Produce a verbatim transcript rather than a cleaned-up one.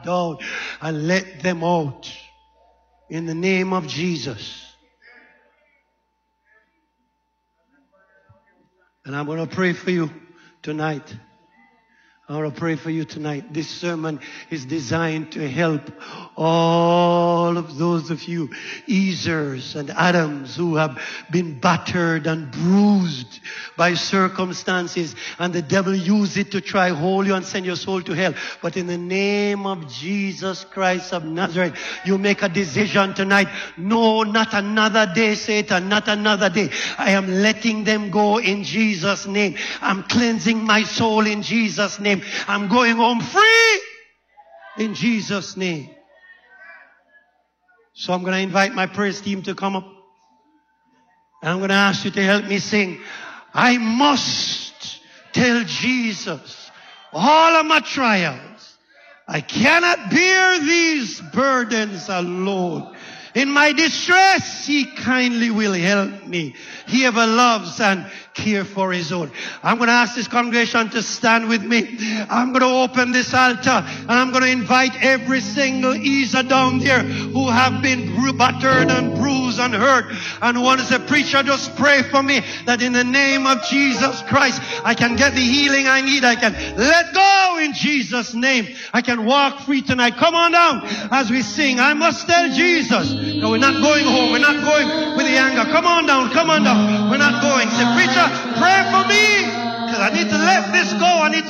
out and let them out in the name of Jesus. And I'm going to pray for you tonight. I want to pray for you tonight. This sermon is designed to help all of those of you, Easers and Adams, who have been battered and bruised by circumstances, and the devil used it to try hold you and send your soul to hell. But in the name of Jesus Christ of Nazareth, you make a decision tonight. No, not another day, Satan, not another day. I am letting them go in Jesus' name. I'm cleansing my soul in Jesus' name. I'm going home free in Jesus' name. So I'm going to invite my praise team to come up. And I'm going to ask you to help me sing. I must tell Jesus all of my trials. I cannot bear these burdens alone. In my distress, he kindly will help me. He ever loves and cares for his own. I'm going to ask this congregation to stand with me. I'm going to open this altar and I'm going to invite every single Easer down there who have been battered and bruised and hurt and want to say, preacher, just pray for me that in the name of Jesus Christ, I can get the healing I need. I can let go in Jesus' name. I can walk free tonight. Come on down as we sing. I must tell Jesus. No, we're not going home. We're not going with the anger. Come on down. Come on down. We're not going. Say, preacher, pray for me. Because I need to let this go. I need to